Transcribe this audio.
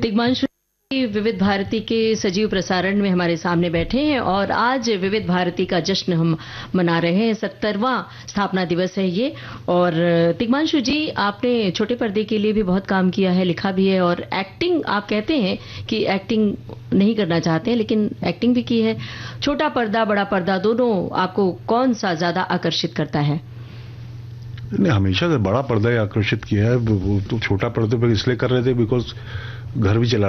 तिग्मांशु जी विविध भारती के सजीव प्रसारण में हमारे सामने बैठे हैं और आज विविध भारती का जश्न हम मना रहे हैं। 70वां स्थापना दिवस है ये। और तिग्मांशु जी, आपने छोटे पर्दे के लिए भी बहुत काम किया है, लिखा भी है और एक्टिंग, आप कहते हैं कि एक्टिंग नहीं करना चाहते हैं लेकिन एक्टिंग भी की है। छोटा पर्दा बड़ा पर्दा दोनों आपको कौन सा ज्यादा आकर्षित करता है? नहीं, हमेशा से बड़ा पर्दा ही आकर्षित किया है। वो तो छोटा पर्दे पर इसलिए कर रहे थे बिकॉज घर भी चला